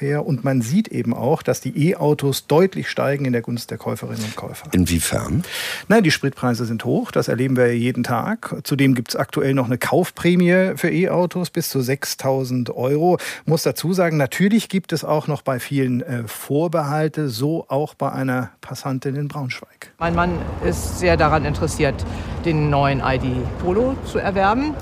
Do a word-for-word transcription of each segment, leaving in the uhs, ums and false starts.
ungefähr. Und man sieht eben auch, dass die E-Autos deutlich steigen in der Gunst der Käuferinnen und Käufer. Inwiefern? Nein, die Spritpreise sind hoch, das erleben wir jeden Tag. Zudem gibt es aktuell noch eine Kaufprämie für E-Autos bis zu sechstausend Euro. Muss dazu sagen, natürlich gibt es auch noch bei vielen äh, Vorbehalte, so auch bei einer Passantin in Braunschweig. Mein Mann ist sehr daran interessiert, den neuen I D Polo zu erwerben.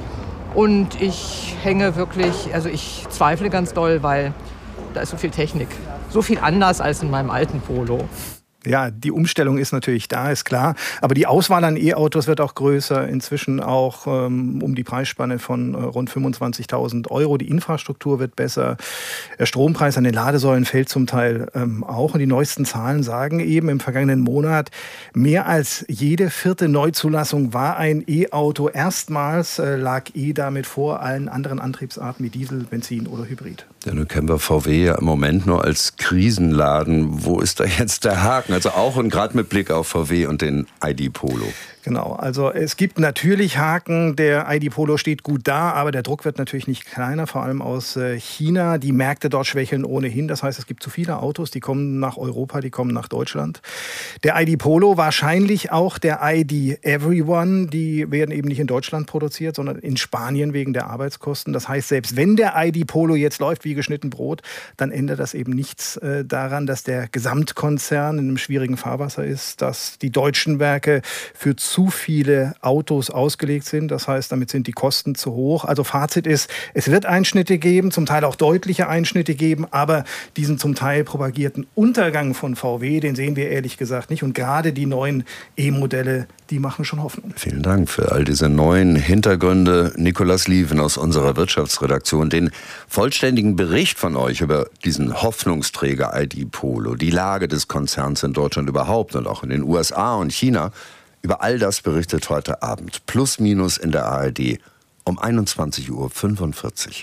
Und ich hänge wirklich, also ich zweifle ganz doll, weil da ist so viel Technik. So viel anders als in meinem alten Polo. Ja, die Umstellung ist natürlich da, ist klar. Aber die Auswahl an E-Autos wird auch größer. Inzwischen auch ähm, um die Preisspanne von äh, rund fünfundzwanzigtausend Euro. Die Infrastruktur wird besser. Der Strompreis an den Ladesäulen fällt zum Teil ähm, auch. Und die neuesten Zahlen sagen eben, im vergangenen Monat, mehr als jede vierte Neuzulassung war ein E-Auto. Erstmals äh, lag E damit vor allen anderen Antriebsarten wie Diesel, Benzin oder Hybrid. Ja, nun kennen wir V W ja im Moment nur als Krisenladen. Wo ist da jetzt der Haken? Also auch und gerade mit Blick auf V W und den I D Polo. Genau, also es gibt natürlich Haken. Der I D Polo steht gut da, aber der Druck wird natürlich nicht kleiner, vor allem aus China. Die Märkte dort schwächeln ohnehin. Das heißt, es gibt zu viele Autos, die kommen nach Europa, die kommen nach Deutschland. Der I D Polo, wahrscheinlich auch der I D Everyone, die werden eben nicht in Deutschland produziert, sondern in Spanien wegen der Arbeitskosten. Das heißt, selbst wenn der I D Polo jetzt läuft wie geschnitten Brot, dann ändert das eben nichts äh, daran, dass der Gesamtkonzern in einem schwierigen Fahrwasser ist, dass die deutschen Werke für zu viele Autos ausgelegt sind. Das heißt, damit sind die Kosten zu hoch. Also Fazit ist, es wird Einschnitte geben, zum Teil auch deutliche Einschnitte geben, aber diesen zum Teil propagierten Untergang von V W, den sehen wir ehrlich gesagt nicht. Und gerade die neuen E-Modelle, die machen schon Hoffnung. Vielen Dank für all diese neuen Hintergründe. Nikolaus Lieven aus unserer Wirtschaftsredaktion. Den vollständigen Bericht von euch über diesen Hoffnungsträger I D Polo, die Lage des Konzerns in Deutschland überhaupt und auch in den U S A und China, über all das berichtet heute Abend Plus Minus in der A R D um einundzwanzig Uhr fünfundvierzig.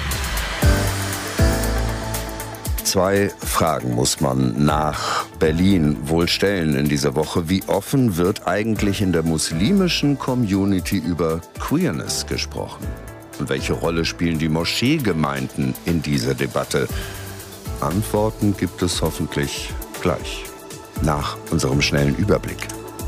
Zwei Fragen muss man nach Berlin wohl stellen in dieser Woche. Wie offen wird eigentlich in der muslimischen Community über Queerness gesprochen? Und welche Rolle spielen die Moscheegemeinden in dieser Debatte? Antworten gibt es hoffentlich gleich, nach unserem schnellen Überblick.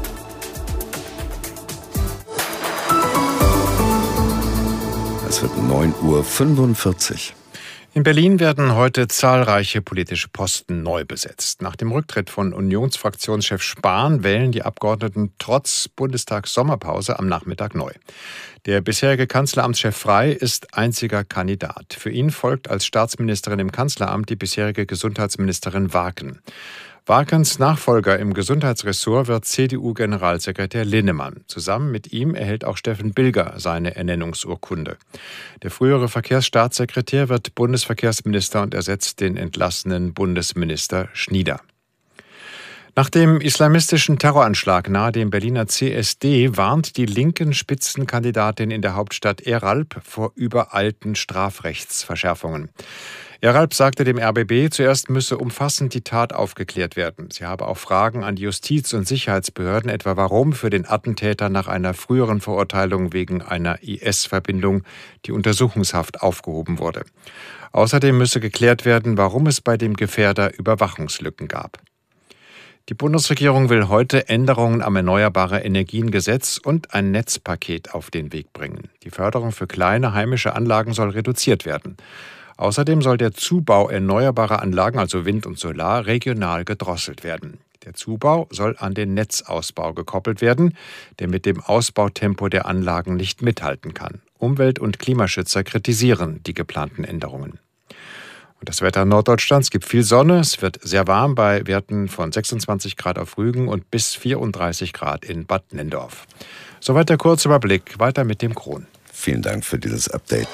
Es wird neun Uhr fünfundvierzig. In Berlin werden heute zahlreiche politische Posten neu besetzt. Nach dem Rücktritt von Unionsfraktionschef Spahn wählen die Abgeordneten trotz Bundestagssommerpause am Nachmittag neu. Der bisherige Kanzleramtschef Frey ist einziger Kandidat. Für ihn folgt als Staatsministerin im Kanzleramt die bisherige Gesundheitsministerin Waken. Wakens Nachfolger im Gesundheitsressort wird C D U-Generalsekretär Linnemann. Zusammen mit ihm erhält auch Steffen Bilger seine Ernennungsurkunde. Der frühere Verkehrsstaatssekretär wird Bundesverkehrsminister und ersetzt den entlassenen Bundesminister Schnieder. Nach dem islamistischen Terroranschlag nahe dem Berliner C S D warnt die linken Spitzenkandidatin in der Hauptstadt Eralp vor übereilten Strafrechtsverschärfungen. Eralp sagte dem R B B, zuerst müsse umfassend die Tat aufgeklärt werden. Sie habe auch Fragen an die Justiz- und Sicherheitsbehörden, etwa warum für den Attentäter nach einer früheren Verurteilung wegen einer I S-Verbindung die Untersuchungshaft aufgehoben wurde. Außerdem müsse geklärt werden, warum es bei dem Gefährder Überwachungslücken gab. Die Bundesregierung will heute Änderungen am Erneuerbare Energien-Gesetz und ein Netzpaket auf den Weg bringen. Die Förderung für kleine heimische Anlagen soll reduziert werden. Außerdem soll der Zubau erneuerbarer Anlagen, also Wind und Solar, regional gedrosselt werden. Der Zubau soll an den Netzausbau gekoppelt werden, der mit dem Ausbautempo der Anlagen nicht mithalten kann. Umwelt- und Klimaschützer kritisieren die geplanten Änderungen. Und das Wetter Norddeutschlands gibt viel Sonne. Es wird sehr warm bei Werten von sechsundzwanzig Grad auf Rügen und bis vierunddreißig Grad in Bad Nendorf. Soweit der Kurzüberblick. Weiter mit dem Kron. Vielen Dank für dieses Update.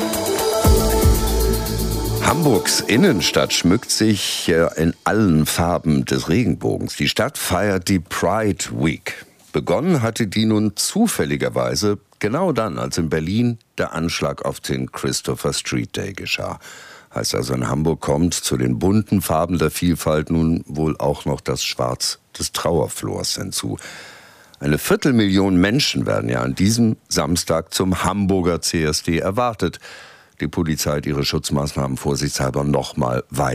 Hamburgs Innenstadt schmückt sich in allen Farben des Regenbogens. Die Stadt feiert die Pride Week. Begonnen hatte die nun zufälligerweise genau dann, als in Berlin der Anschlag auf den Christopher Street Day geschah. Heißt also, in Hamburg kommt zu den bunten Farben der Vielfalt nun wohl auch noch das Schwarz des Trauerflors hinzu. Eine Viertelmillion Menschen werden ja an diesem Samstag zum Hamburger C S D erwartet. Die Polizei hat ihre Schutzmaßnahmen vorsichtshalber noch mal weiter